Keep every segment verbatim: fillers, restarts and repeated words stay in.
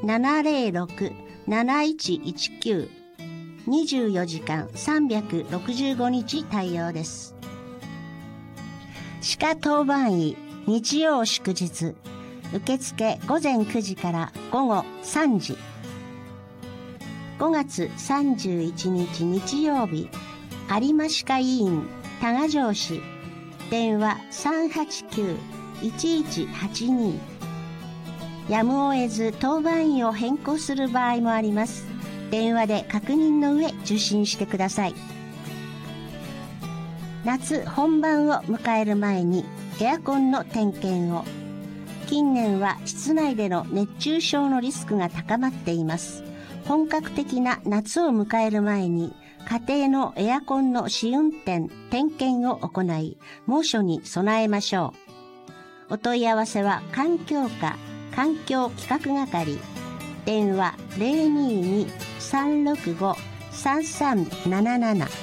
ななゼロろく なないちいちきゅう にじゅうよじかんさんびゃくろくじゅうごにち対応です。歯科当番医日曜祝日受付ごぜんくじからごごさんじ。ごがつさんじゅういちにち日曜日、有馬歯科医院多賀城市、電話 さんはちきゅういちいちはちに。やむを得ず当番医を変更する場合もあります。電話で確認の上受診してください。夏本番を迎える前にエアコンの点検を。近年は室内での熱中症のリスクが高まっています。本格的な夏を迎える前に家庭のエアコンの試運転、点検を行い、猛暑に備えましょう。お問い合わせは環境課環境企画係、電話 ゼロにーに さんろくご さんさんなななな。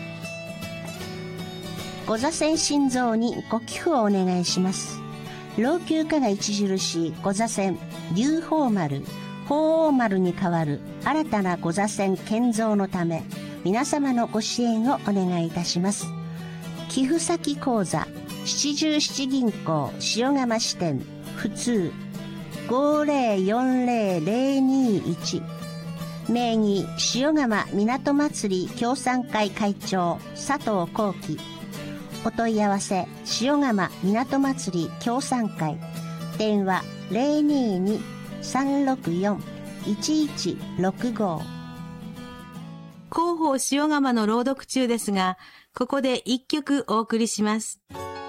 ご座線心臓にご寄付をお願いします。老朽化が著しいご座線龍鳳丸、鳳凰丸に代わる新たなご座線建造のため、皆様のご支援をお願いいたします。寄付先口座七十七銀行塩釜支店普通ごゼロよんゼロゼロにいち、名義塩釜港祭り協賛会会長佐藤幸喜。お問い合わせ塩釜港祭り協賛会、電話 ゼロにーに さんろくよん いちいちろくご。 広報塩釜の朗読中ですが、ここで一曲お送りします。